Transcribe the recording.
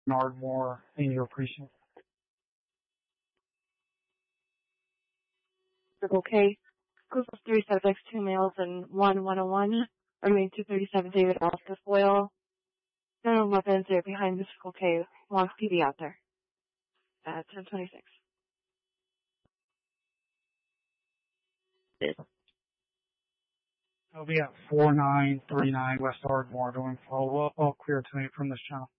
Ardmore in your precinct. Okay. Close 3 subjects, 2 males and 101. Remain 237 David Oscar Foyle. No weapons are behind the Circle K. Wants PD out there. At 1026. I'll be at 4939 West Ardmore doing follow-up. All clear tonight from this channel.